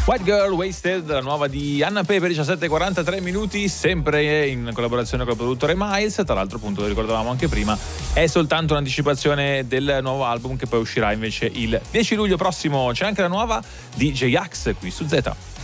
White Girl Wasted, la nuova di Anna Pepe, 17:43 minuti, sempre in collaborazione con il produttore Miles. Tra l'altro, appunto, lo ricordavamo anche prima, è soltanto un'anticipazione del nuovo album che poi uscirà invece il 10 luglio prossimo. C'è anche la nuova di J-Ax qui su Z.